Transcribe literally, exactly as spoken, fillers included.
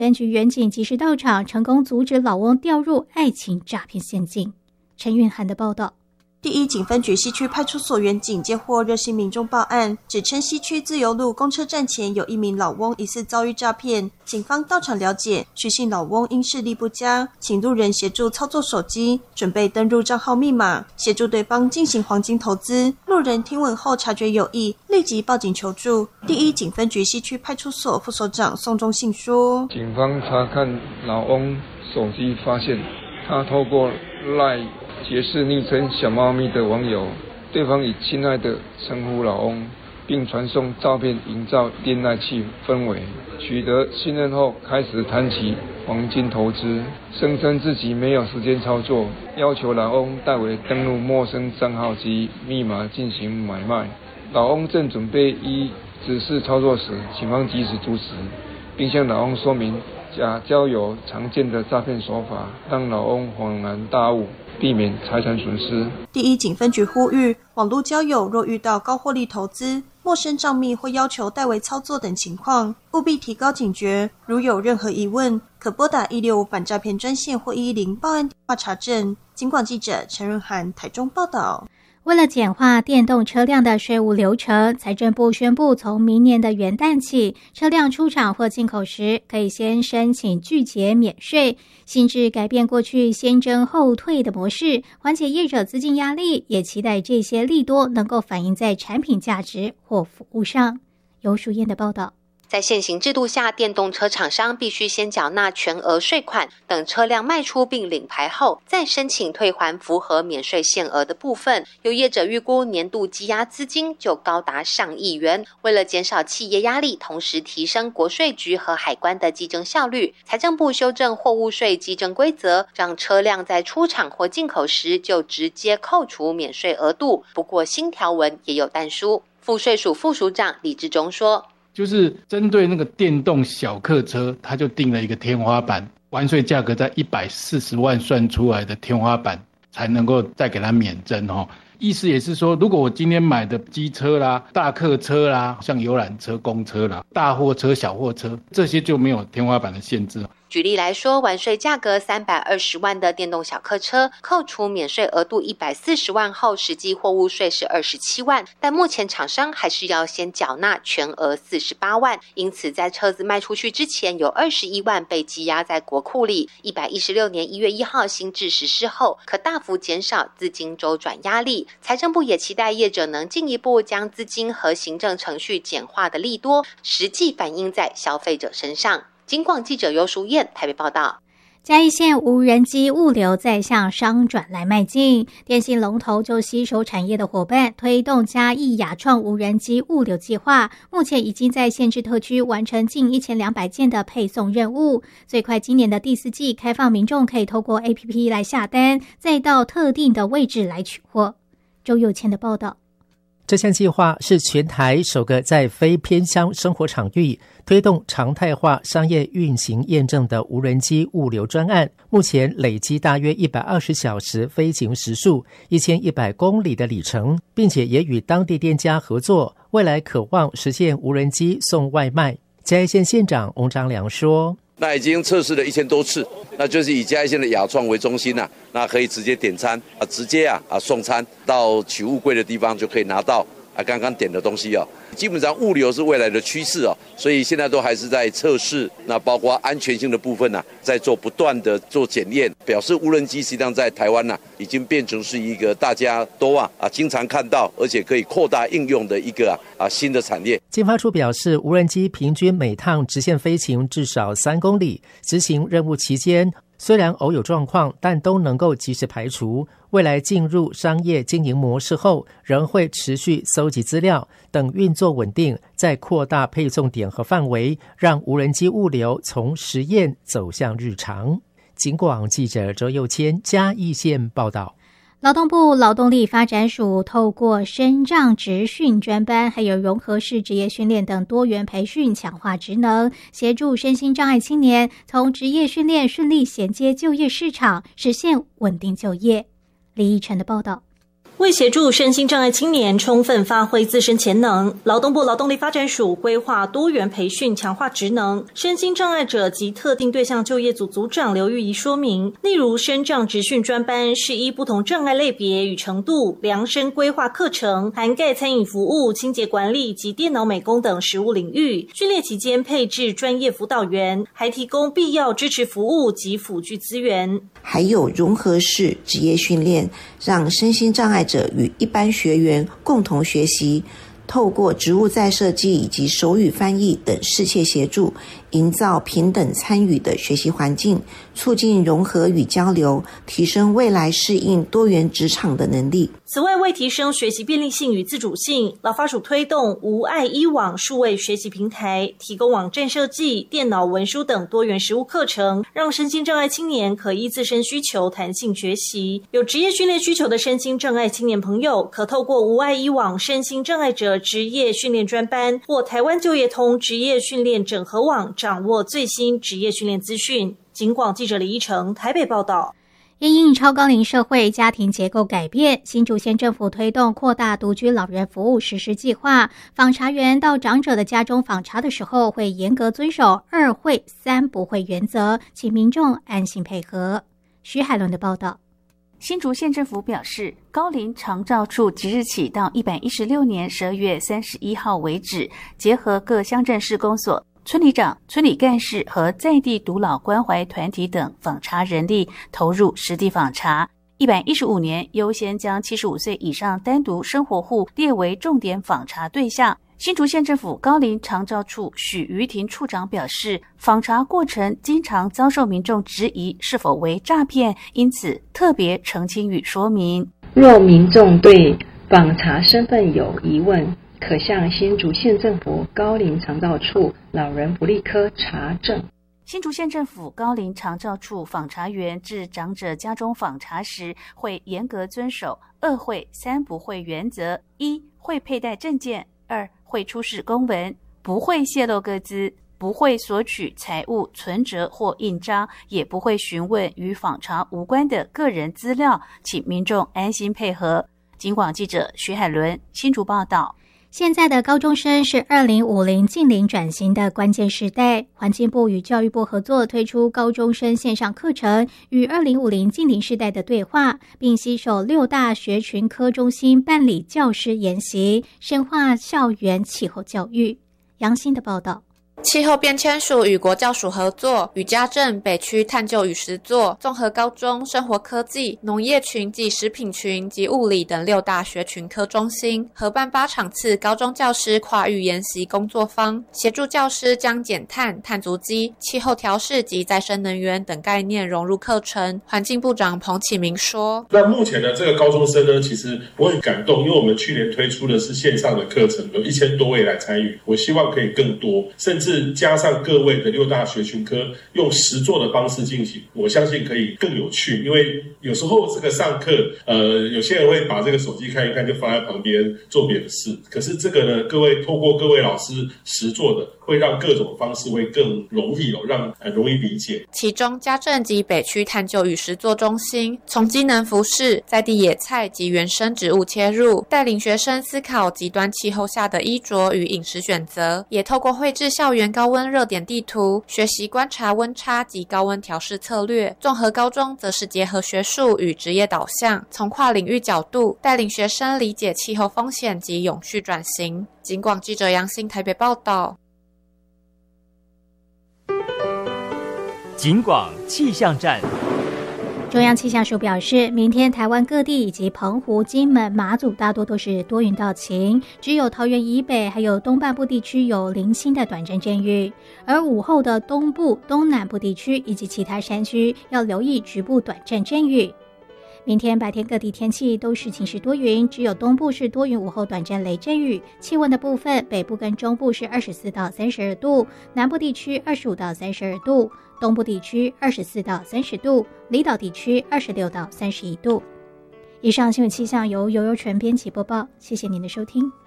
分局员警及时到场，成功阻止老翁掉入爱情诈骗陷阱。陈韵涵的报道。 第一警分局西区派出所员警接获热心民众报案，指称西区自由路公车站前有一名老翁疑似遭遇诈骗，警方到场了解，许信老翁因视力不佳，请路人协助操作手机，准备登入账号密码，协助对方进行黄金投资。路人听闻后察觉有异，立即报警求助。第一警分局西区派出所副所长宋忠信说： 警方查看老翁手机，发现他透过 LINE 结识昵称小猫咪的网友，对方以亲爱的称呼老翁，并传送照片营造恋爱气氛围。取得信任后，开始谈起黄金投资，声称自己没有时间操作，要求老翁代为登录陌生账号及密码进行买卖。老翁正准备依指示操作时，警方及时阻止，并向老翁说明假交友常见的诈骗手法，让老翁恍然大悟，避免财产损失。 第一警分局呼吁，网络交友若遇到高获利投资、陌生账密或要求代为操作等情况，务必提高警觉。如有任何疑问，可拨打一六五反诈骗专线或一一零报案电话查证。警广记者陈润涵台中报道。 为了简化电动车辆的税务流程，财政部宣布，从明年的元旦起，车辆出厂或进口时，可以先申请拒绝免税，性质改变过去先征后退的模式，缓解业者资金压力，也期待这些利多能够反映在产品价值或服务上。游淑燕的报道。 在现行制度下，电动车厂商必须先缴纳全额税款，等车辆卖出并领牌后，再申请退还符合免税限额的部分。有业者预估年度积压资金就高达上亿元。为了减少企业压力，同时提升国税局和海关的稽征效率，财政部修正货物税稽征规则，让车辆在出厂或进口时就直接扣除免税额度。不过新条文也有但书。赋税署副署长李志忠说， 就是针对那个电动小客车，它就定了一个天花板，完税价格在一百四十万算出来的天花板才能够再给它免征哦。意思也是说，如果我今天买的机车啦、大客车啦，像游览车、公车啦、大货车、小货车，这些就没有天花板的限制。 举例来说，完税价格三百二十万的电动小客车，扣除免税额度一百四十万后，实际货物税是二十七万，但目前厂商还是要先缴纳全额四十八万，因此在车子卖出去之前，有二十一万被积压在国库里。一百一十六年一月一号新制实施后，可大幅减少资金周转压力。财政部也期待业者能进一步将资金和行政程序简化的利多，实际反映在消费者身上。警广记者尤淑燕台北报道。 嘉义县无人机物流在向商转来迈进，电信龙头就携手产业的伙伴，推动嘉义亚创无人机物流计划，目前已经在县市特区完成近一千两百件的配送任务，最快今年的第四季开放民众可以透过 A P P 来下单，再到特定的位置来取货。周佑谦的报道。 这项计划是全台首个在非偏乡生活场域推动常态化商业运行验证的无人机物流专案，目前累积大约一百二十小时飞行时数，一千一百公里的里程，并且也与当地店家合作，未来可望实现无人机送外卖。嘉义县县长翁章良说， 那已经测试了一千多次，那就是以嘉义县的亚创为中心啊，那可以直接点餐啊，直接啊啊送餐到取物柜的地方就可以拿到啊刚刚点的东西哦。基本上物流是未来的趋势哦，所以现在都还是在测试，那包括安全性的部分啊，在做不断的做检验，表示无人机实际上在台湾啊已经变成是一个大家都啊啊经常看到，而且可以扩大应用的一个啊啊新的产业。 经发处表示，无人机平均每趟直线飞行至少三公里，执行任务期间虽然偶有状况，但都能够及时排除。未来进入商业经营模式后，仍会持续搜集资料，等运作稳定，再扩大配送点和范围，让无人机物流从实验走向日常。警广记者周佑谦嘉义县报道。 劳动部劳动力发展署透过身障职训专班还有融合式职业训练等多元培训，强化职能，协助身心障碍青年从职业训练顺利衔接就业市场，实现稳定就业。李义晨的报道。 为协助身心障碍青年充分发挥自身潜能，劳动部劳动力发展署规划多元培训，强化职能。身心障碍者及特定对象就业组组长刘玉仪说明，例如身障职训专班是依不同障碍类别与程度量身规划课程，涵盖餐饮服务、清洁管理及电脑美工等实务领域。训练期间配置专业辅导员，还提供必要支持服务及辅具资源。 还有融合式职业训练，让身心障碍者与一般学员共同学习，透过职务再设计以及手语翻译等适切协助，营造平等参与的学习环境，促进融合与交流，提升未来适应多元职场的能力。 此外，为提升学习便利性与自主性，劳发署推动无碍医网数位学习平台，提供网站设计、电脑文书等多元实务课程，让身心障碍青年可依自身需求弹性学习。有职业训练需求的身心障碍青年朋友，可透过无碍医网身心障碍者职业训练专班或台湾就业通职业训练整合网掌握最新职业训练资讯。警广记者李依成台北报道。 因应超高龄社会家庭结构改变，新竹县政府推动扩大独居老人服务实施计划。访查员到长者的家中访查的时候，会严格遵守二会三不会原则，请民众安心配合。徐海伦的报道。 新竹县政府表示，高龄长照处即日起到一百一十六年十二月三十一号为止，结合各乡镇市公所、村里长、村里干事和在地独老关怀团体等访查人力，投入实地访查。一百一十五年优先将七十五岁以上单独生活户列为重点访查对象。新竹县政府高龄长照处许于婷处长表示，访查过程经常遭受民众质疑是否为诈骗，因此特别澄清与说明。 若民众对访查身份有疑问，可向新竹县政府高龄长照处老人福利科查证。 新竹县政府高龄长照处访查员至长者家中访查时，会严格遵守二会三不会原则：一、会佩戴证件；二、会出示公文，不会泄露个资，不会索取财物、存折或印章，也不会询问与访查无关的个人资料，请民众安心配合。警广记者徐海伦新竹报道。 现在的高中生是二零五零近零转型的关键时代，环境部与教育部合作推出高中生线上课程，与二零五零近零世代的对话，并携手六大学群科中心办理教师研习，深化校园气候教育。杨欣的报道。 气候变迁署与国教署合作，与家政北区探究与实作综合高中生活科技、农业群及食品群及物理等六大学群科中心合办八场次高中教师跨域研习工作坊，协助教师将减碳、碳足迹、气候调适及再生能源等概念融入课程。环境部长彭启明说： 那目前的这个高中生呢，其实我很感动，因为我们去年推出的是线上的课程，有一千多位来参与，我希望可以更多，甚至加上各位的六大学群科用实作的方式进行，我相信可以更有趣。因为有时候这个上课，呃，有些人会把这个手机看一看就放在旁边做别的事，可是这个呢，各位透过各位老师实作的，会让各种方式会更容易哦，让很容易理解。 其中家政及北区探究与实作中心从机能服饰、在地野菜及原生植物切入，带领学生思考极端气候下的衣着与饮食选择，也透过绘制校园高温热点地图，学习观察温差及高温调试策略。综合高中则是结合学术与职业导向，从跨领域角度带领学生理解气候风险及永续转型。警广记者杨欣台北报道。 警广气象站。 中央气象署表示，明天台湾各地以及澎湖、金门、马祖大多都是多云到晴，只有桃园以北还有东半部地区有零星的短暂阵雨，而午后的东部、东南部地区以及其他山区要留意局部短暂阵雨。明天白天各地天气都是晴时多云，只有东部是多云，午后短暂雷阵雨。气温的部分，北部跟中部是二十四到三十二度，南部地区二十五到三十二度，东部地区二十四到三十度，离岛地区二十六到三十一度。以上新闻气象由游游纯编辑播报，谢谢您的收听。